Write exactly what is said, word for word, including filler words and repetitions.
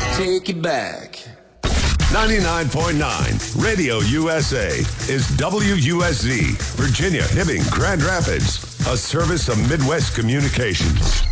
take you back. ninety-nine point nine Radio U S A is W U S Z, Virginia, Hibbing, Grand Rapids, a service of Midwest Communications.